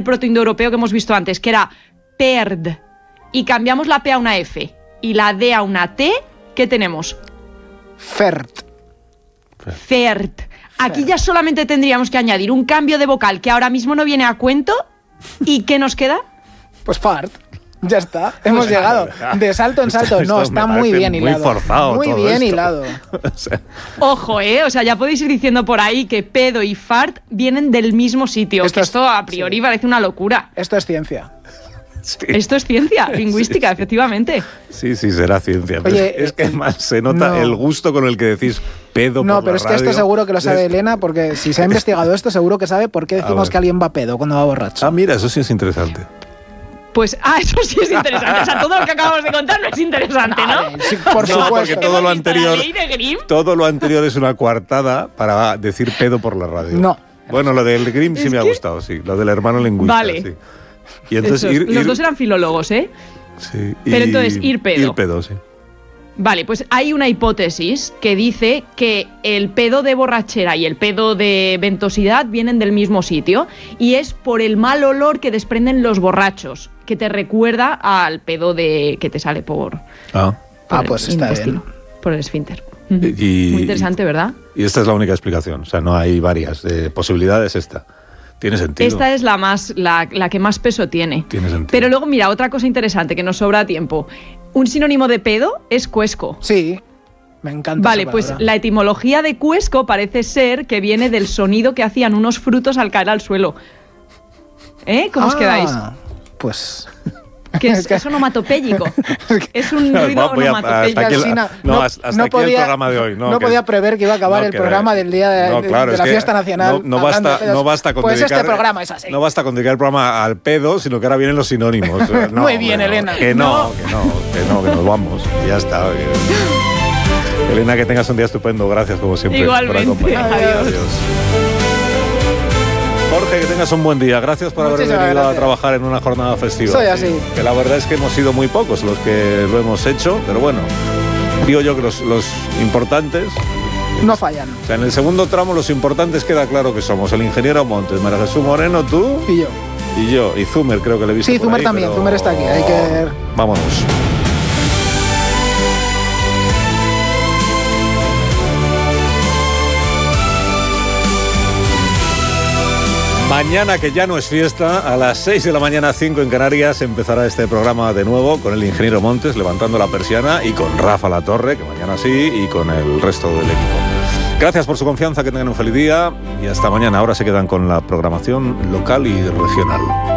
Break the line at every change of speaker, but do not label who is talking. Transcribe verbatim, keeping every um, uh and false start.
protoindoeuropeo que hemos visto antes, que era perd, y cambiamos la P a una F y la D a una T, ¿qué tenemos?
Fert.
Fert. Aquí ya solamente tendríamos que añadir un cambio de vocal que ahora mismo no viene a cuento. ¿Y qué nos queda?
Pues fart. Ya está, hemos
o sea,
llegado de salto en salto.
Esto
No,
me
está muy bien
muy
hilado.
forzado
Muy
todo
bien
esto.
hilado.
O sea,
Ojo, ¿eh? O sea, ya podéis ir diciendo por ahí que pedo y fart vienen del mismo sitio.
Esto
que
es-
esto a priori
sí.
parece una locura.
Esto es ciencia.
sí.
Esto es ciencia lingüística,
Sí, sí.
efectivamente.
Sí, sí, será ciencia. Pero
Oye,
es que
eh,
más se nota
no.
el gusto con el que decís pedo
No,
por
pero
la
es que esto
radio.
seguro que lo sabe
Es-
Elena, porque si se ha investigado esto, seguro que sabe por qué decimos
ver.
que alguien va pedo cuando va borracho.
Ah, mira, eso sí es interesante.
Pues, ah, eso sí es interesante. O sea, todo lo que acabamos de contar no es interesante, ¿no?
Vale, sí, por
No,
supuesto.
porque todo lo
¿Hemos visto
anterior-
la ley de Grimm?
Todo lo anterior es una coartada para decir pedo por la radio.
No.
Bueno, lo del Grimm sí
Es
me ha
que-
gustado, sí. Lo del hermano lingüista,
Vale.
sí. Y entonces
Esos,
ir,
los
ir-
dos eran filólogos, ¿eh?
sí,
Pero
y-
entonces, ir pedo.
Ir pedo, sí.
Vale, pues hay una hipótesis que dice que el pedo de borrachera y el pedo de ventosidad vienen del mismo sitio y es por el mal olor que desprenden los borrachos, que te recuerda al pedo de que te sale por,
Ah.
por
Ah,
el
pues está
intestino,
bien.
por el esfínter.
Y-
Muy interesante, ¿verdad?
Y esta es la única explicación. O sea, no hay varias eh, posibilidades. Esta tiene sentido.
Esta es la más, la, la que más peso tiene.
Tiene sentido.
Pero luego, mira, otra cosa interesante que nos sobra tiempo. Un sinónimo de pedo es cuesco.
Sí, me encanta.
Vale,
esa
pues
palabra.
la etimología de cuesco parece ser que viene del sonido que hacían unos frutos al caer al suelo. ¿Eh? ¿Cómo os
Ah,
quedáis?
Pues.
Que es,
es que-
es onomatopéyico. Es un
No,
ruido
voy a-
onomatopéyico.
hasta aquí el-
Alsina
no, hasta aquí el programa de hoy, no, que-
podía prever que iba a acabar
no,
el
que-
programa del día de,
no,
de-
claro,
de
es
la
que
fiesta nacional.
No, no
hablando de
basta,
pedos.
no basta con
Pues
dedicar,
este programa es así.
No basta con dedicar el programa al pedo, sino que ahora vienen los sinónimos. No,
Muy bien,
hombre, no,
Elena.
Que no,
No.
que no, que no, que nos vamos. Que ya está. que- Elena, que tengas un día estupendo. Gracias, como siempre.
Igualmente.
Por acompañarnos.
Adiós.
Jorge, que tengas un buen día. Gracias por haber
Muchísimas
venido a
gracias.
trabajar en una jornada festiva.
Soy así.
Que la verdad es que hemos sido muy pocos los que lo hemos hecho, pero bueno, digo yo que los, los importantes.
No fallan.
O sea, en el segundo tramo los importantes queda claro que somos el ingeniero Montes, María Jesús Moreno, tú
Y yo.
y yo. Y Zumer creo que le he visto
Sí,
por
Zumer
ahí,
también.
pero-
Zumer está aquí. Hay que.
Vámonos. Mañana, que ya no es fiesta, a las seis de la mañana, cinco en Canarias, empezará este programa de nuevo con el ingeniero Montes levantando la persiana y con Rafa Latorre, que mañana sí, y con el resto del equipo. Gracias por su confianza, que tengan un feliz día y hasta mañana. Ahora se quedan con la programación local y regional.